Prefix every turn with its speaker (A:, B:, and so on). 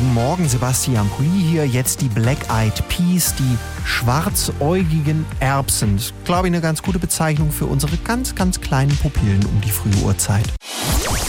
A: Guten Morgen, Sebastian Pulli hier. Jetzt die Black Eyed Peas, die schwarzäugigen Erbsen. Das ist, glaube ich, eine ganz gute Bezeichnung für unsere ganz, ganz kleinen Pupillen um die frühe Uhrzeit.